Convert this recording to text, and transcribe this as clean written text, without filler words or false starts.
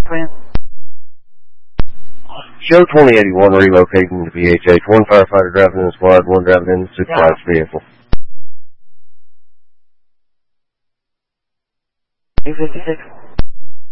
print. Show 2081 relocating to VHH. One firefighter driving in the squad, one driving in the supervised vehicle. 256.